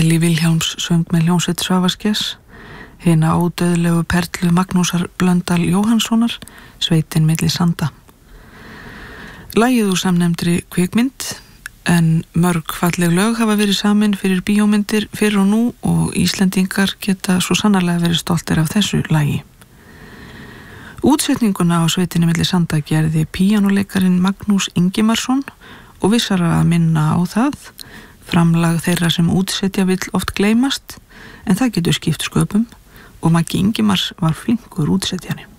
Ellý Vilhjálms söng með hljómsveit Svavarsgess, hina ódauðlegu perlu Magnúsar Blöndal Jóhannssonar, Sveitin milli sanda. Lagið úr samnefndri kvikmynd, en mörg falleg lög hafa verið samin fyrir bíómyndir fyrr og nú og Íslendingar geta svo sannarlega verið stoltir af þessu lagi. Útsetninguna á Sveitinni milli sanda gerði píanóleikarin Magnús Ingimarsson og vissara að minna á það, framlag þeirra sem útsetja vill oft gleymast, en það getur skipt sköpum og Maggi Ingimars var flinkur útsetjani.